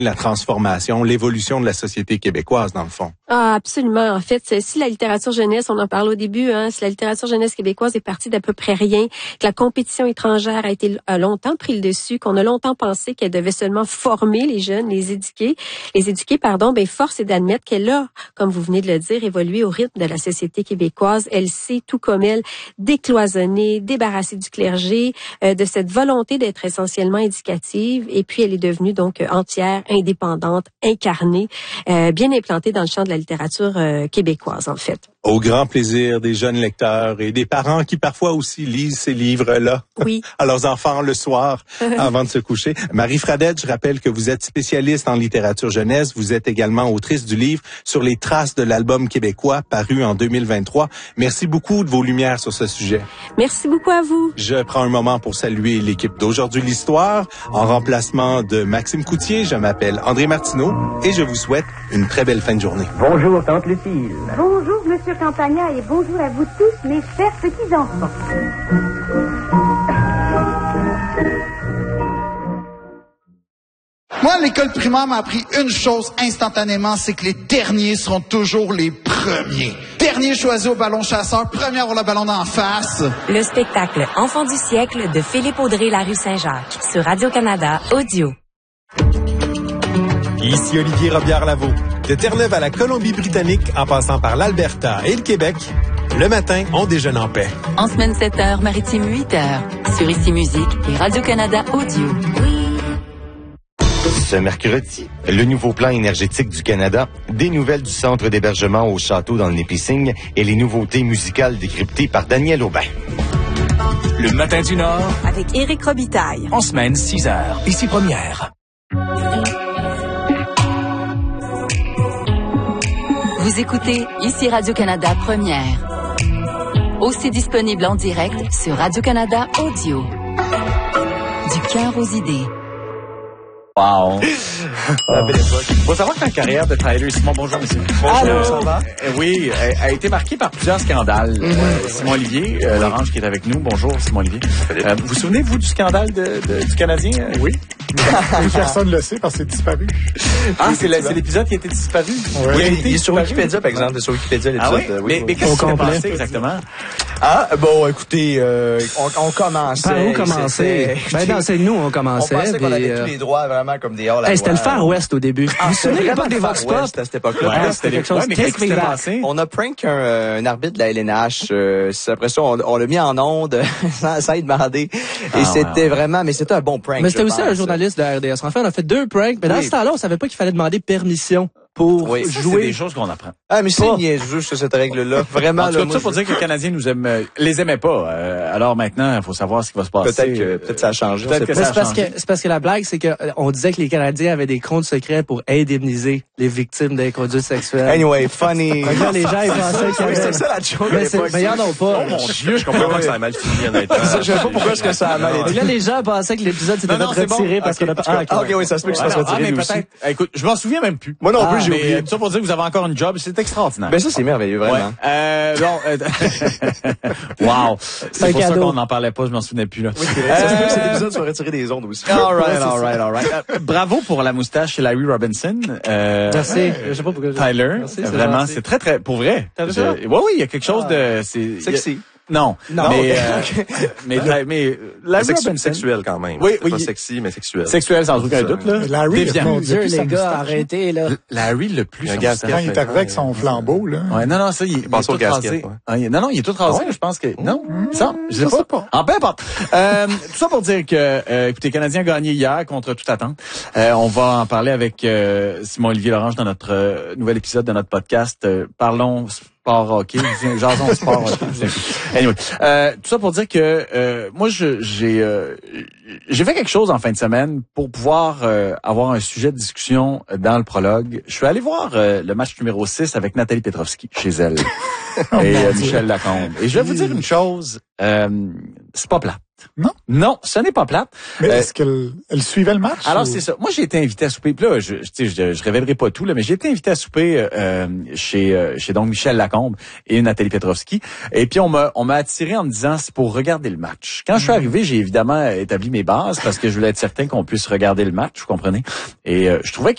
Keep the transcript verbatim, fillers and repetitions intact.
la transformation, l'évolution de la société québécoise, dans le fond. Ah, absolument. En fait, si la littérature jeunesse, on en parle au début, hein, si la littérature jeunesse québécoise est partie d'à peu près rien, que la compétition étrangère a été a longtemps pris le dessus, qu'on a longtemps pensé qu'elle devait seulement former les jeunes, les éduquer, les éduquer, pardon, ben force est d'admettre qu'elle a, comme vous venez de le dire, évolué au rythme de la société québécoise. Elle sait, tout comme elle, décloisonner, débarrasser du clergé, euh, de cette volonté d'être essentiellement éducative, et puis elle est devenue donc entière, indépendante, incarnée, euh, bien implantée dans le champ de la littérature euh, québécoise, en fait. Au grand plaisir des jeunes lecteurs et des parents qui parfois aussi lisent ces livres-là oui. à leurs enfants le soir avant de se coucher. Marie Fradette, je rappelle que vous êtes spécialiste en littérature jeunesse. Vous êtes également autrice du livre Sur les traces de l'album québécois, paru en deux mille vingt-trois. Merci beaucoup de vos lumières sur ce sujet. Merci beaucoup à vous. Je prends un moment pour saluer l'équipe d'Aujourd'hui l'Histoire. En remplacement de Maxime Coutier, je m'appelle André Martineau et je vous souhaite une très belle fin de journée. Bonjour, Tante Lucille. Bonjour, Monsieur Campagna, et bonjour à vous tous, mes chers petits-enfants. Moi, l'école primaire m'a appris une chose instantanément, c'est que les derniers seront toujours les premiers. Dernier choisi au ballon chasseur, premier à avoir le ballon d'en face. Le spectacle Enfant du siècle de Philippe Audrey, la rue Saint-Jacques, sur Radio-Canada Audio. Ici Olivier Robillard-Lavaux. De Terre-Neuve à la Colombie-Britannique, en passant par l'Alberta et le Québec, le matin, on déjeune en paix. En semaine sept heures, maritime huit heures, sur Ici Musique et Radio-Canada Audio. Oui. Ce mercredi, le nouveau plan énergétique du Canada, des nouvelles du centre d'hébergement au château dans le Nipissing et les nouveautés musicales décryptées par Daniel Aubin. Le matin du Nord, avec Éric Robitaille. En semaine six heures, ici première. Vous écoutez Ici Radio-Canada Première. Aussi disponible en direct sur Radio-Canada Audio. Du cœur aux idées. Wow! La belle époque. Faut savoir que la carrière de Tyler Simon, bonjour monsieur. Bonjour, Allô. Ça va? Euh, oui, a, a été marquée par plusieurs scandales. Mm-hmm. euh, Simon Olivier, euh, oui. Laurence qui est avec nous. Bonjour Simon Olivier. Euh, vous vous souvenez, vous, du scandale de, de, du Canadien? Euh? Oui. Personne ne le sait parce que c'est disparu. Ah, c'est, le, c'est l'épisode qui a été disparu? Oui, oui il, il est sur Wikipédia, par exemple. Sur Wikipédia, l'épisode. Ah oui? Euh, oui, mais, oui. mais qu'est-ce qui s'est passé exactement? Ah, bon, écoutez, euh, on, on commençait. Par où commencer? Ben non, c'est nous, on commençait. On pensait qu'on avait euh... tous les droits vraiment comme des hors-la-loi. Hey, c'était le Far West au début. Ah, vous vous souvenez l'époque des Vox Pop? À cette époque-là. Ouais, ouais, c'était quelque chose de très spectaculaire. On a prank un, un arbitre de la L N H. Euh, après ça, on, on l'a mis en onde sans, sans y demander. Ah, et c'était ouais. vraiment, mais c'était un bon prank. Mais c'était aussi pense. un journaliste de R D S. Enfin, on a fait deux pranks, mais dans oui. ce temps-là, on savait pas qu'il fallait demander permission pour oui, ça, jouer. C'est des choses qu'on apprend. Ah, mais c'est niaiseux sur cette règle-là. Vraiment. En tout cas, tout ça pour dire que les Canadiens nous aiment, euh, les aimaient pas. Euh, alors maintenant, il faut savoir ce qui va se passer. Peut-être que, peut-être ça a changé. Peut-être que mais ça c'est a parce changé. que, c'est parce que la blague, c'est que, euh, on disait que les Canadiens avaient des comptes secrets pour indemniser les victimes d'inconduite sexuelle. Anyway, funny. Regarde, les gens, ils pensaient qu'il y avait... C'était ça la joke. Mais, mais ils en ont pas. Oh mon Dieu, je comprends pas que ça a mal fini, honnêtement. Je sais pas pourquoi est-ce que ça a mal été. Là, les gens pensaient que l'épisode s'était retiré parce qu'on a pas... Ah, ok, oui, ça se peut que ça soit retiré. Ah, mais peut-être. Écoute, je m'en souviens même plus. Moi non plus, j'ai oublié. Tout ça pour dire que vous avez encore une job, c'est extraordinaire. Ben ça, c'est merveilleux, vraiment. Ouais. Euh, bon, euh, wow. C'est pour ça qu'on n'en parlait pas, je m'en souvenais plus, là. Oui, c'est vrai. Ça se peut que cet épisode soit retiré des ondes aussi. All right, all right, all right. Euh, bravo pour la moustache chez Larry Robinson. Euh, Merci. Je sais pas pourquoi. Tyler. Merci, c'est vraiment, gentil. c'est très, très, pour vrai. T'as vu ça? Oui, oui, il y a quelque chose de, c'est, sexy. Non, non, mais, okay. euh, mais, mais, mais Larry Sexu- Robinson. Sexuel quand même. Oui, c'est oui. pas sexy, mais sexuel. Sexuel, sans aucun doute, là. Larry, mon Dieu, les gars, arrêtez, là. Larry, le plus. Un gaz Quand il est arrivé avec son flambeau, là. Ouais, non, non, ça, il, il, il est tout rasé. Ouais. Ah, il, non, non, il est tout rasé, je pense que, non, mmh, ça, je sais pas. Sais pas. Ah, peu importe. euh, tout ça pour dire que, euh, écoutez, les Canadiens ont gagné hier contre toute attente. Euh, on va en parler avec, euh, Simon-Olivier Lorange dans notre euh, nouvel épisode de notre podcast, euh, Parlons sport hockey, jason sport hockey. Anyway, euh, tout ça pour dire que euh, moi je, j'ai euh, j'ai fait quelque chose en fin de semaine pour pouvoir euh, avoir un sujet de discussion dans le prologue. Je suis allé voir euh, le match numéro six avec Nathalie Petrovski chez elle oh, et euh, Michel Lacombe. Et je vais vous dire une chose, euh, c'est pas plate. Non? Non, ce n'est pas plate. Mais euh, est-ce qu'elle elle suivait le match? Alors, ou... c'est ça. Moi, j'ai été invité à souper. Puis là, je, je, je, je révélerai pas tout, là, mais j'ai été invité à souper euh, chez euh, chez donc Michel Lacombe et Nathalie Petrovski. Et puis, on m'a on m'a attiré en me disant, c'est pour regarder le match. Quand mmh. je suis arrivé, j'ai évidemment établi mes bases parce que je voulais être certain qu'on puisse regarder le match, vous comprenez? Et euh, je trouvais